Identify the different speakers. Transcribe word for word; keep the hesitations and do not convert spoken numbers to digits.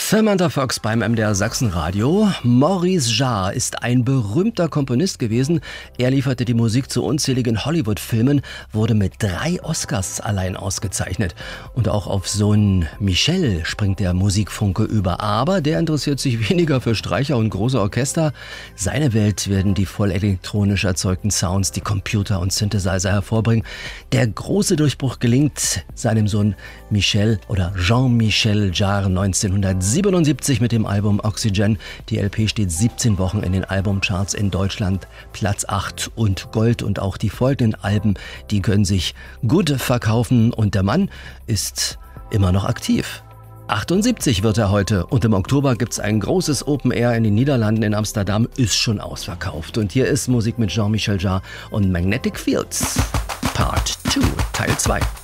Speaker 1: Samantha Fox beim M D R Sachsenradio. Maurice Jarre ist ein berühmter Komponist gewesen. Er lieferte die Musik zu unzähligen Hollywood-Filmen, wurde mit drei Oscars allein ausgezeichnet. Und auch auf Sohn Michel springt der Musikfunke über. Aber der interessiert sich weniger für Streicher und große Orchester. Seine Welt werden die voll elektronisch erzeugten Sounds, die Computer und Synthesizer hervorbringen. Der große Durchbruch gelingt seinem Sohn Michel oder Jean-Michel Jarre neunzehnhundertsiebenundsiebzig mit dem Album Oxygen. Die L P steht siebzehn Wochen in den Albumcharts in Deutschland, Platz acht und Gold. Und auch die folgenden Alben, die können sich gut verkaufen. Und der Mann ist immer noch aktiv. achtundsiebzig wird er heute und im Oktober gibt's ein großes Open Air in den Niederlanden in Amsterdam, ist schon ausverkauft. Und hier ist Musik mit Jean-Michel Jarre und Magnetic Fields, Part zwei, Teil zwei.